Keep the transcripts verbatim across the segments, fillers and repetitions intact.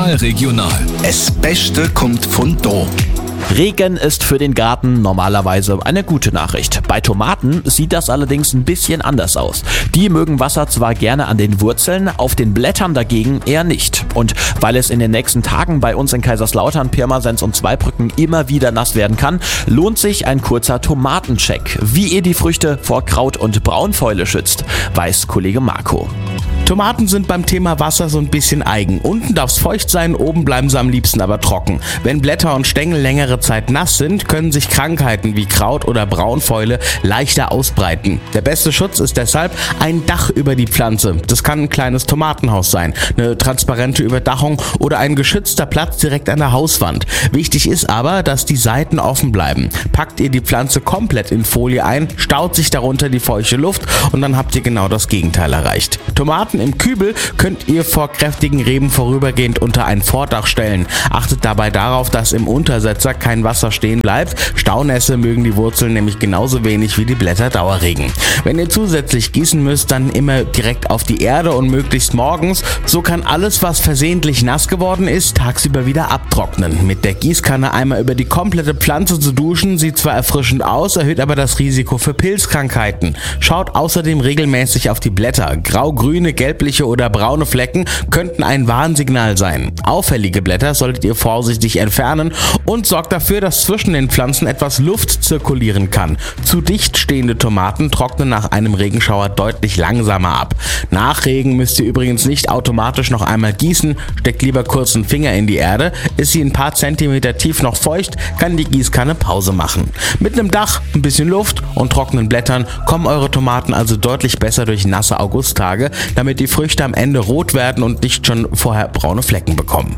Lokalregional. Das Beste kommt von da. Regen ist für den Garten normalerweise eine gute Nachricht. Bei Tomaten sieht das allerdings ein bisschen anders aus. Die mögen Wasser zwar gerne an den Wurzeln, auf den Blättern dagegen eher nicht. Und weil es in den nächsten Tagen bei uns in Kaiserslautern, Pirmasens und Zweibrücken immer wieder nass werden kann, lohnt sich ein kurzer Tomatencheck. Wie ihr die Früchte vor Kraut- und Braunfäule schützt, weiß Kollege Marco. Tomaten sind beim Thema Wasser so ein bisschen eigen. Unten darf es feucht sein, oben bleiben sie am liebsten aber trocken. Wenn Blätter und Stängel längere Zeit nass sind, können sich Krankheiten wie Kraut- oder Braunfäule leichter ausbreiten. Der beste Schutz ist deshalb ein Dach über die Pflanze. Das kann ein kleines Tomatenhaus sein, eine transparente Überdachung oder ein geschützter Platz direkt an der Hauswand. Wichtig ist aber, dass die Seiten offen bleiben. Packt ihr die Pflanze komplett in Folie ein, staut sich darunter die feuchte Luft und dann habt ihr genau das Gegenteil erreicht. Tomaten im Kübel könnt ihr vor kräftigen Reben vorübergehend unter ein Vordach stellen. Achtet dabei darauf, dass im Untersetzer kein Wasser stehen bleibt. Staunässe mögen die Wurzeln nämlich genauso wenig wie die Blätter Dauerregen. Wenn ihr zusätzlich gießen müsst, dann immer direkt auf die Erde und möglichst morgens. So kann alles, was versehentlich nass geworden ist, tagsüber wieder abtrocknen. Mit der Gießkanne einmal über die komplette Pflanze zu duschen, sieht zwar erfrischend aus, erhöht aber das Risiko für Pilzkrankheiten. Schaut außerdem regelmäßig auf die Blätter. Grau-grüne, gelbliche oder braune Flecken könnten ein Warnsignal sein. Auffällige Blätter solltet ihr vorsichtig entfernen und sorgt dafür, dass zwischen den Pflanzen etwas Luft zirkulieren kann. Zu dicht stehende Tomaten trocknen nach einem Regenschauer deutlich langsamer ab. Nach Regen müsst ihr übrigens nicht automatisch noch einmal gießen, steckt lieber kurz einen Finger in die Erde. Ist sie ein paar Zentimeter tief noch feucht, kann die Gießkanne Pause machen. Mit einem Dach, ein bisschen Luft und trockenen Blättern kommen eure Tomaten also deutlich besser durch nasse Augusttage, damit die Früchte am Ende rot werden und nicht schon vorher braune Flecken bekommen.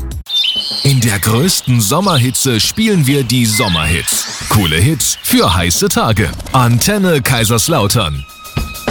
In der größten Sommerhitze spielen wir die Sommerhits. Coole Hits für heiße Tage. Antenne Kaiserslautern.